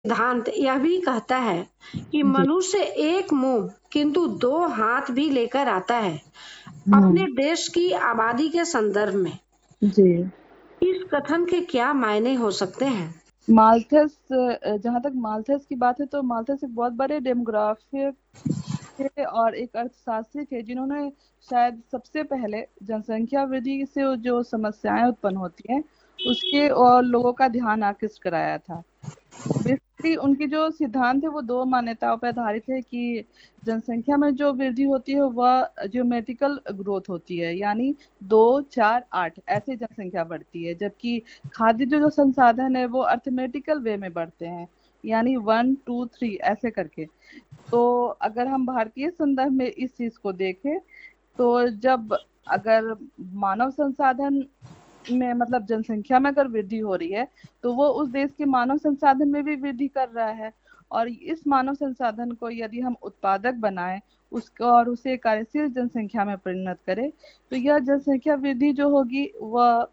सिद्धांत यह भी कहता है कि जी। मनुष्य एक मुंह किंतु दो हाथ भी लेकर आता है। हुँ, अपने देश की आबादी के संदर्भ में जी। इस कथन के क्या मायने हो सकते हैं? माल्थस जहाँ तक माल्थस की बात है तो माल्थस एक बहुत बड़े डेमोग्राफिक थे और एक अर्थशास्त्री थे जिन्होंने शायद सबसे पहले जनसंख्या वृद्धि से जो समस्याएं उत्पन्न होती हैं उसके और लोगों का ध्यान आकृष्ट कराया था। बेसिकली उनकी जो सिद्धांत है वो दो मान्यताओं पर आधारित है कि जनसंख्या में जो वृद्धि होती है वह ज्योमेट्रिकल ग्रोथ होती है, यानी 2 4 8 ऐसे जनसंख्या बढ़ती है, जबकि खाद्य जो जो संसाधन है वो अर्थमेटिकल वे में बढ़ते हैं, यानी 1 2 3 ऐसे करके। तो अगर हम भारतीय संदर्भ में इस चीज को देखें तो जब अगर मानव संसाधन में मतलब जनसंख्या में अगर वृद्धि हो रही है तो वो उस देश के मानव संसाधन में भी वृद्धि कर रहा है। और इस मानव संसाधन को यदि हम उत्पादक बनाएं उसको और उसे कार्यशील जनसंख्या में परिणत करें तो यह जनसंख्या वृद्धि जो होगी वह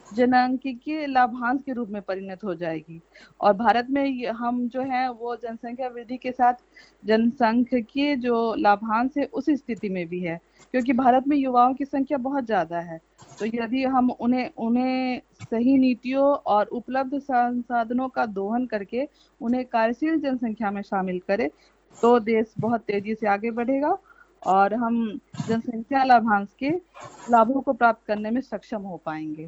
जनांकीय लाभांश के रूप में परिणत हो जाएगी। और भारत में हम जो है वो जनसंख्या वृद्धि के साथ जनसांख्यिकीय जो लाभांश है उस स्थिति में भी है, क्योंकि भारत में युवाओं की संख्या बहुत ज्यादा है। तो यदि हम उन्हें उन्हें सही नीतियों और उपलब्ध संसाधनों का दोहन करके उन्हें कार्यशील जनसंख्या में शामिल करें तो देश बहुत तेजी से आगे बढ़ेगा और हम जनसंख्या लाभांश के लाभों को प्राप्त करने में सक्षम हो पाएंगे।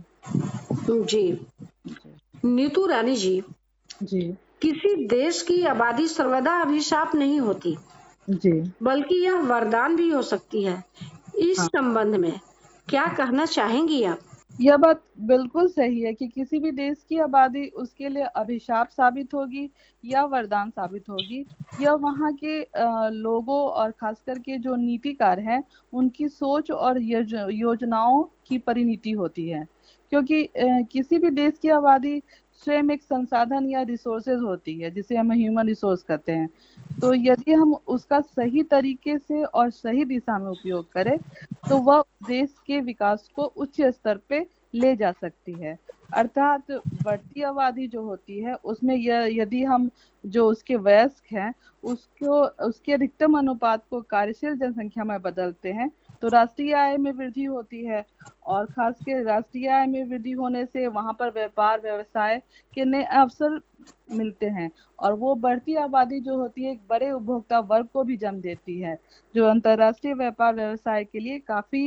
जी। जी। नीतू रानी जी, जी। किसी देश की आबादी सर्वदा अभिशाप नहीं होती, जी। बल्कि यह वरदान भी हो सकती है। इस हाँ, संबंध में क्या कहना चाहेंगी आप? यह बात बिल्कुल सही है कि किसी भी देश की आबादी उसके लिए अभिशाप साबित होगी या वरदान साबित होगी। यह वहाँ के लोगों और खास करके जो नीतिकार हैं उनकी सोच और योजनाओं की परिणति होती है, क्योंकि किसी भी देश की आबादी स्वयं एक संसाधन या रिसोर्सेज होती है जिसे हम ह्यूमन रिसोर्स कहते हैं। तो यदि हम उसका सही तरीके से और सही दिशा में उपयोग करें तो वह देश के विकास को उच्च स्तर पे ले जा सकती है। अर्थात बढ़ती आबादी जो होती है उसमें यदि हम जो उसके वयस्क हैं उसको उसके अधिकतम अनुपात को कार्यशील जनसंख्या में बदलते हैं तो राष्ट्रीय आय में वृद्धि होती है। और खास के राष्ट्रीय आय में वृद्धि होने से वहां पर व्यापार व्यवसाय के नए अवसर मिलते हैं। और वो बढ़ती आबादी जो होती है एक बड़े उपभोक्ता वर्ग को भी जन्म देती है जो अंतरराष्ट्रीय व्यापार व्यवसाय के लिए काफी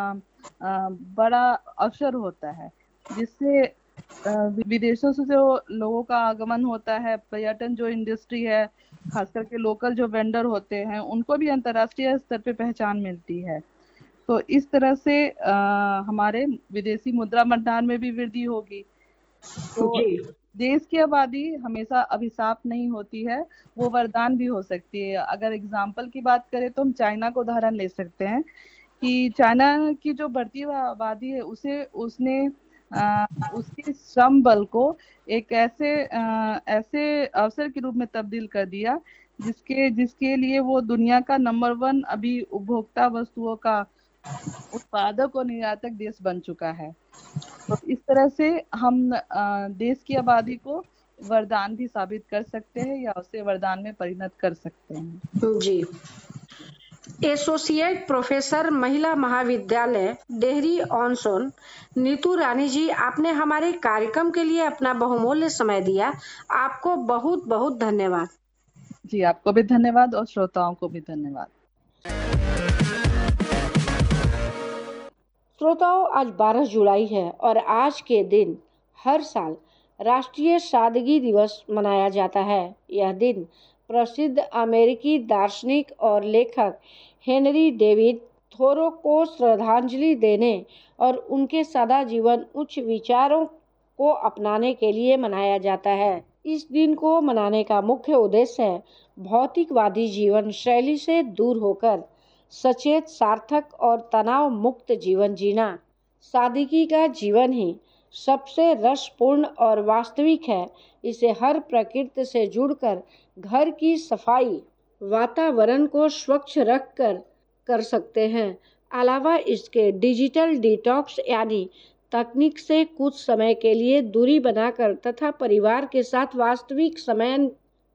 बड़ा अवसर होता है, जिससे विदेशों से जो लोगों का आगमन होता है, पर्यटन जो इंडस्ट्री है, खास करके लोकल जो वेंडर होते हैं उनको भी अंतरराष्ट्रीय स्तर पे पहचान मिलती है। तो इस तरह से हमारे विदेशी मुद्रा भंडार में भी वृद्धि होगी। तो जी। देश की आबादी हमेशा अभिशाप नहीं होती है, वो वरदान भी हो सकती है। अगर एग्जाम्पल की बात करें तो हम चाइना को उदाहरण ले सकते हैं कि चाइना की जो बढ़ती हुई आबादी है उसे उसने उसके श्रम बल को एक ऐसे अवसर के रूप में तब्दील कर दिया जिसके जिसके लिए वो दुनिया का नंबर 1 अभी उपभोक्ता वस्तुओं का उत्पादक और निर्यातक देश बन चुका है। तो इस तरह से हम देश की आबादी को वरदान भी साबित कर सकते हैं या उसे वरदान में परिणत कर सकते हैं। जी। एसोसिएट प्रोफेसर महिला महाविद्यालय डेहरी ऑन सोन, नीतू रानी जी, आपने हमारे कार्यक्रम के लिए अपना बहुमूल्य समय दिया। आपको बहुत बहुत धन्यवाद। जी, आपको भी धन्यवाद और श्रोताओं को भी धन्यवाद। श्रोताओं, आज 12 जुलाई है और आज के दिन हर साल राष्ट्रीय सादगी दिवस मनाया जाता है। यह दिन प्रसिद्ध अमेरिकी दार्शनिक और लेखक हेनरी डेविड थोरो को श्रद्धांजलि देने और उनके सादा जीवन उच्च विचारों को अपनाने के लिए मनाया जाता है। इस दिन को मनाने का मुख्य उद्देश्य है भौतिकवादी जीवन शैली से दूर होकर सचेत, सार्थक और तनाव मुक्त जीवन जीना। सादगी का जीवन ही सबसे रसपूर्ण और वास्तविक है। इसे हर प्रकृति से जुड़कर घर की सफाई, वातावरण को स्वच्छ रखकर कर सकते हैं। अलावा इसके डिजिटल डिटॉक्स यानी तकनीक से कुछ समय के लिए दूरी बनाकर तथा परिवार के साथ वास्तविक समय